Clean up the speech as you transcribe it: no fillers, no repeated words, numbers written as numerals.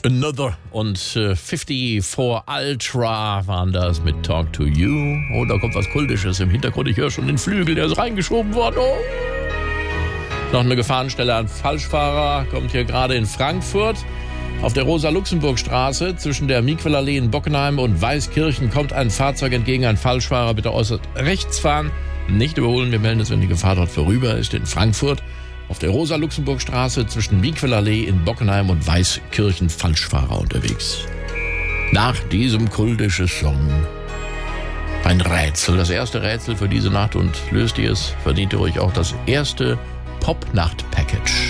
Another und 54 Ultra waren das mit Talk to You. Oh, da kommt was Kultisches im Hintergrund. Ich höre schon den Flügel, der ist reingeschoben worden. Oh. Noch eine Gefahrenstelle an Falschfahrer. Kommt hier gerade in Frankfurt. Auf der Rosa-Luxemburg-Straße zwischen der Miquelallee in Bockenheim und Weißkirchen kommt ein Fahrzeug entgegen. Ein Falschfahrer, bitte äußerst rechts fahren. Nicht überholen. Wir melden es, wenn die Gefahr dort vorüber ist. In Frankfurt. Auf der Rosa-Luxemburg-Straße zwischen Miquelallee in Bockenheim und Weißkirchen Falschfahrer unterwegs. Nach diesem kultischen Song ein Rätsel. Das erste Rätsel für diese Nacht, und löst ihr es, verdient ihr euch auch das erste Pop-Nacht-Package.